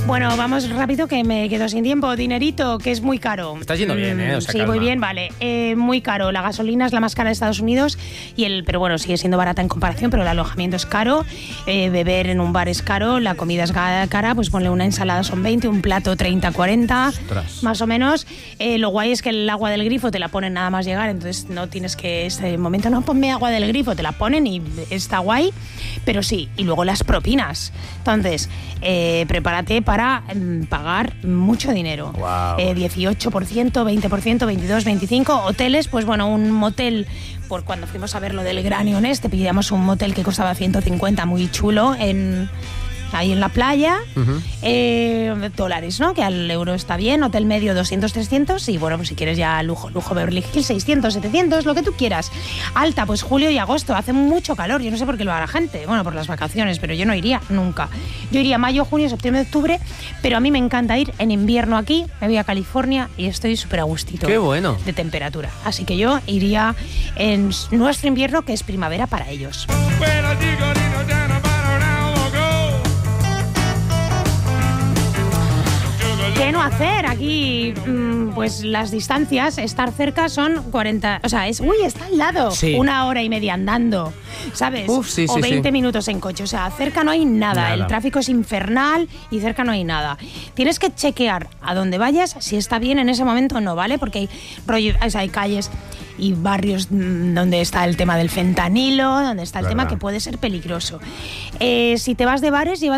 Bueno, vamos rápido que me quedo sin tiempo. Dinerito, que es muy caro. Estás yendo bien, ¿eh? O sea, sí, calma. muy bien, vale. Muy caro. La gasolina es la más cara de Estados Unidos, pero bueno, sigue siendo barata en comparación, pero el alojamiento es caro, beber en un bar es caro, la comida es cara, pues ponle una ensalada son 20, un plato 30, 40, Ostras. más o menos. Lo guay es que el agua del grifo te la ponen nada más llegar, entonces no tienes que, este momento, no, ponme agua del grifo, te la ponen y está guay, pero sí. Y luego las propinas. Entonces, prepárate para pagar mucho dinero. Wow. 18%, 20%, 22, 25. Hoteles, pues bueno, un motel, por cuando fuimos a ver lo del Granion te pillamos un motel que costaba 150, muy chulo, ahí en la playa, dólares, ¿no? Que al euro está bien, hotel medio 200, 300 y bueno, pues si quieres ya lujo Beverly Hills 600, 700, lo que tú quieras. Alta, pues julio y agosto, hace mucho calor, yo no sé por qué lo hará la gente, bueno, por las vacaciones, pero yo no iría nunca. Yo iría mayo, junio, septiembre, octubre, pero a mí me encanta ir en invierno aquí, me voy a California y estoy súper a gustito. ¡Qué bueno! De temperatura, así que yo iría en nuestro invierno, que es primavera para ellos. ¿Qué no hacer? Aquí, pues las distancias, estar cerca son 40... O sea, está al lado. Sí. 1 hora y media andando, ¿sabes? Uf, sí, o sí, 20 sí. minutos en coche. O sea, cerca no hay nada. El tráfico es infernal y cerca no hay nada. Tienes que chequear a dónde vayas si está bien en ese momento o no, ¿vale? Porque hay calles y barrios donde está el tema del fentanilo, donde está el tema que puede ser peligroso. Si te vas de bares, lleva